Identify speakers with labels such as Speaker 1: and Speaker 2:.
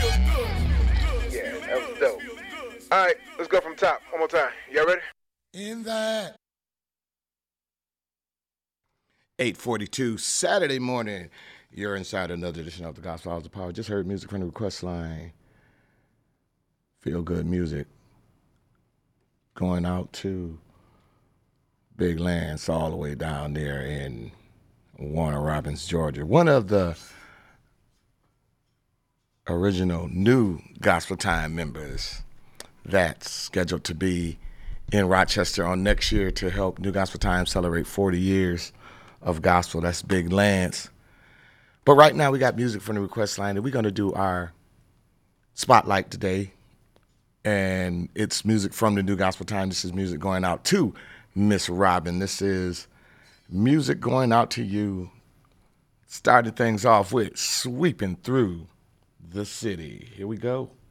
Speaker 1: Yeah, that was dope. All right, let's go from top one more time. Y'all ready?
Speaker 2: In that
Speaker 3: 8:42 Saturday morning. You're inside another edition of the Gospel Hours of Power. Just heard music from the request line. Feel good music. Going out to Big Lance all the way down there in Warner Robins, Georgia. One of the original new Gospel Time members that's scheduled to be in Rochester on next year to help New Gospel Time celebrate 40 years of gospel. That's Big Lance. But right now we got music from the request line, and we're going to do our spotlight today. And it's music from the New Gospel Time. This is music going out to Miss Robin. This is music going out to you. Started things off with Sweeping Through the City. Here we go.